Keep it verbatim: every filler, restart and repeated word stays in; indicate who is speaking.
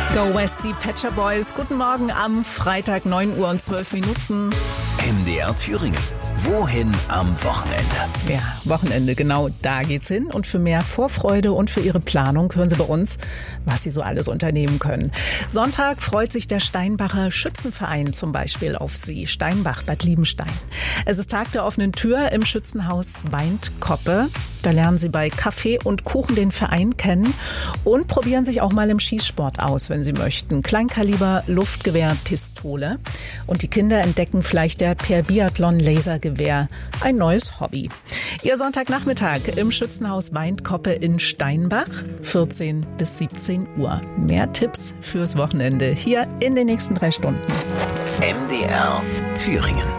Speaker 1: Go West, die Pet Shop Boys. Guten Morgen am Freitag, neun Uhr und zwölf Minuten.
Speaker 2: M D R Thüringen. Wohin am Wochenende?
Speaker 1: Ja, Wochenende, genau, da geht's hin. Und für mehr Vorfreude und für Ihre Planung hören Sie bei uns, was Sie so alles unternehmen können. Sonntag freut sich der Steinbacher Schützenverein zum Beispiel auf Sie. Steinbach, Bad Liebenstein. Es ist Tag der offenen Tür im Schützenhaus Weint-Koppe. Da lernen Sie bei Kaffee und Kuchen den Verein kennen und probieren sich auch mal im Schießsport aus, wenn Sie möchten. Kleinkaliber, Luftgewehr, Pistole. Und die Kinder entdecken vielleicht der per Biathlon Lasergewehr ein neues Hobby. Ihr Sonntagnachmittag im Schützenhaus Weint-Koppe in Steinbach, vierzehn bis siebzehn Uhr. Mehr Tipps fürs Wochenende hier in den nächsten drei Stunden.
Speaker 2: M D R Thüringen.